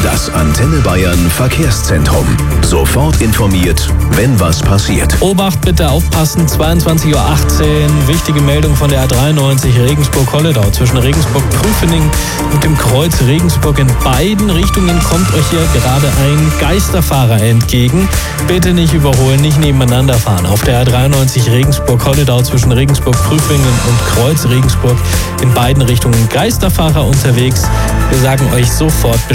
Das Antenne Bayern Verkehrszentrum. Sofort informiert, wenn was passiert. Obacht, bitte aufpassen, 22:18 Uhr. Wichtige Meldung von der A93 Regensburg-Holledau. Zwischen Regensburg-Prüfening und dem Kreuz Regensburg in beiden Richtungen kommt euch hier gerade ein Geisterfahrer entgegen. Bitte nicht überholen, nicht nebeneinander fahren. Auf der A93 Regensburg-Holledau zwischen Regensburg-Prüfingen und Kreuz Regensburg in beiden Richtungen Geisterfahrer unterwegs. Wir sagen euch sofort Bescheid.